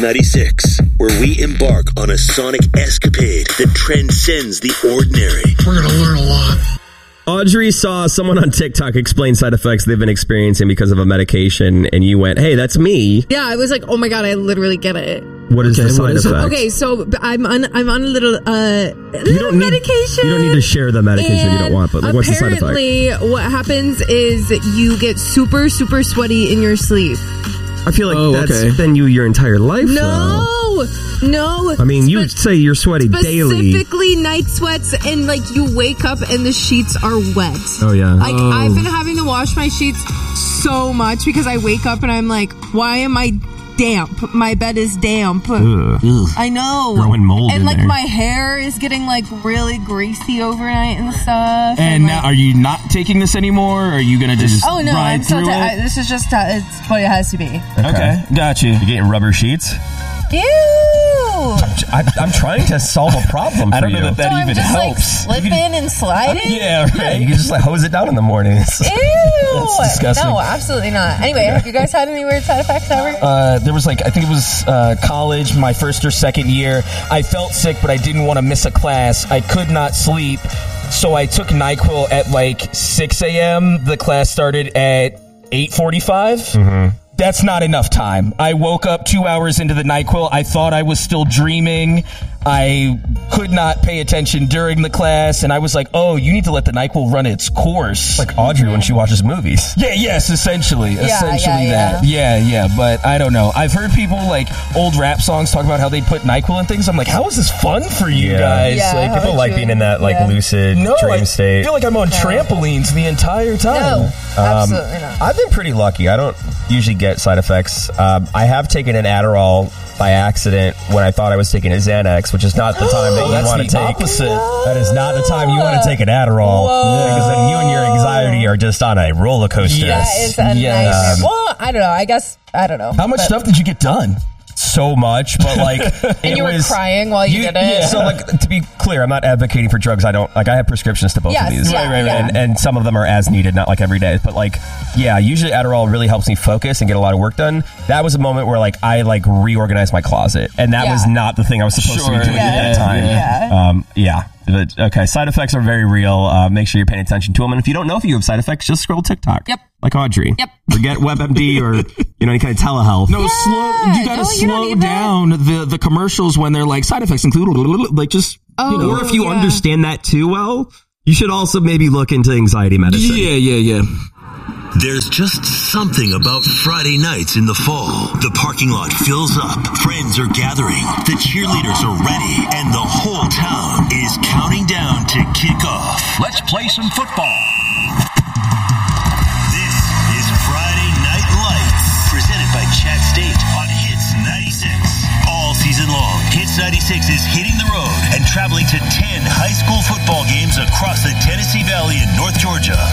96, where we embark on a sonic escapade that transcends the ordinary. We're going to learn a lot. Audrey saw someone on TikTok explain side effects they've been experiencing because of a medication, and you went, hey, that's me. Yeah, I was like, oh my God, I literally get it. What is the side effect? Okay, so I'm on a little medication. You don't need to share the medication if you don't want, but like, what's the side effect? Apparently, what happens is you get super, super sweaty in your sleep. I feel like that's been you your entire life. No. I mean, you say you're sweaty daily. Specifically night sweats, and like you wake up and the sheets are wet. Oh, yeah. Like I've been having to wash my sheets so much because I wake up and I'm like, why am I damp? My bed is damp. Ugh. I know. Growing mold and in like there. my hair is getting like really greasy overnight and stuff. And like, now, are you not taking this anymore? Or are you going to just ride through it? This is just it's what it has to be. Okay, got you. You getting rubber sheets? Ew! I'm trying to solve a problem for I don't know you. that I'm even just helps. like slipping and sliding. Yeah, right. You can just like hose it down in the mornings. Ew! That's disgusting. No, absolutely not. Anyway, have you guys had any weird side effects ever? There was I think it was college, my first or second year. I felt sick, but I didn't want to miss a class. I could not sleep, so I took NyQuil at like 6 a.m. The class started at 8:45. Mm-hmm. That's not enough time. I woke up 2 hours into the NyQuil. I thought I was still dreaming. I could not pay attention during the class, and I was like, oh, you need to let the NyQuil run its course. Like Audrey when she watches movies. Yes, essentially Yeah. that. Yeah, but I don't know. I've heard people like old rap songs talk about how they put NyQuil in things. I'm like, how is this fun for you guys? Yeah, like, People like being in that like lucid dream I state. feel like I'm on trampolines the entire time. No, absolutely not. I've been pretty lucky. I don't usually get side effects. I have taken an Adderall by accident when I thought I was taking a Xanax, which is not the time that you want to take. Opposite. That is not the time you want to take an Adderall. Because then you and your anxiety are just on a roller coaster. That is a nightmare. Well, I don't know. I don't know. How much stuff did you get done? So much, but like and you were crying while you did it. Yeah. So like to be clear, I'm not advocating for drugs. I have prescriptions to both of these. Right. And some of them are as needed, not like every day. But like, yeah, usually Adderall really helps me focus and get a lot of work done. That was a moment where like I like reorganized my closet, and that was not the thing I was supposed to be doing at that time. But, okay, side effects are very real. Make sure you're paying attention to them. And if you don't know if you have side effects, just scroll TikTok. Yep. Like Audrey. Yep. Forget WebMD or any kind of telehealth. No, you gotta slow down the commercials when they're like side effects include like just or if you understand that too well, you should also maybe look into anxiety medicine. Yeah. There's just something about Friday nights in the fall. The parking lot fills up, friends are gathering, the cheerleaders are ready, and the whole town is counting down to kick off. Let's play some football. This is Friday Night Lights, presented by Chat State on Hits 96. All season long, Hits 96 is hitting the road and traveling to 10 high school football games across the Tennessee Valley in North Georgia.